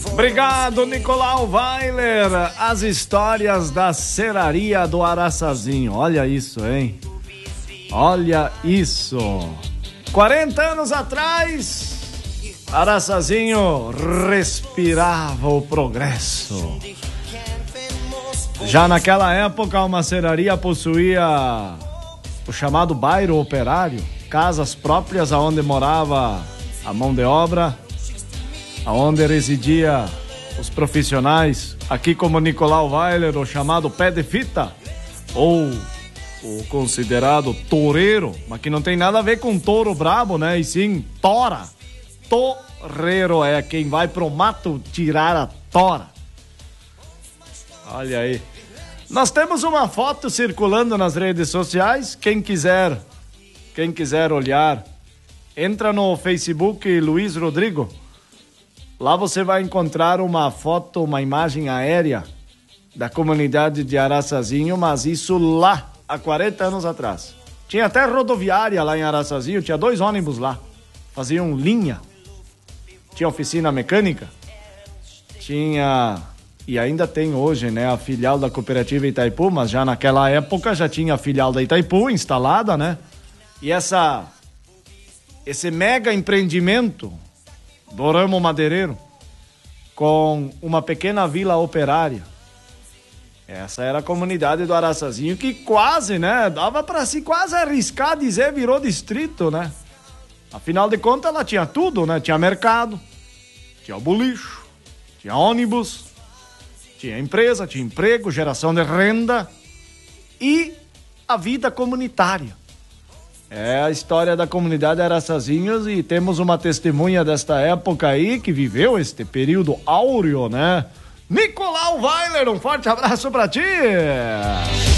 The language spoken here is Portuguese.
Obrigado, Nicolau Weiler. As histórias da Serraria do Araçazinho. Olha isso, hein? Olha isso. 40 anos atrás, Araçazinho respirava o progresso. Já naquela época, uma serraria possuía o chamado bairro operário, casas próprias onde morava a mão de obra, aonde residia os profissionais, aqui como Nicolau Weiler, o chamado pé de fita, ou o considerado toureiro, mas que não tem nada a ver com touro brabo, né? E sim tora. Torreiro é quem vai pro mato tirar a tora. Olha aí. Nós temos uma foto circulando nas redes sociais. Quem quiser olhar, entra no Facebook Luiz Rodrigo. Lá você vai encontrar uma foto, uma imagem aérea da comunidade de Araçazinho, mas isso lá há 40 anos atrás. Tinha até rodoviária lá em Araçazinho, tinha 2 ônibus lá, faziam linha. Tinha oficina mecânica, tinha, e ainda tem hoje, né, a filial da Cooperativa Itaipu, mas já naquela época já tinha a filial da Itaipu instalada, né? E esse mega empreendimento do ramo madeireiro, com uma pequena vila operária. Essa era a comunidade do Araçazinho, que quase, né, dava para se quase arriscar dizer virou distrito, né? Afinal de contas, ela tinha tudo, né? Tinha mercado, tinha o bolicho, tinha ônibus, tinha empresa, tinha emprego, geração de renda e a vida comunitária. É a história da comunidade Araçazinhos e temos uma testemunha desta época aí que viveu este período áureo, né? Nicolau Weiler, um forte abraço pra ti!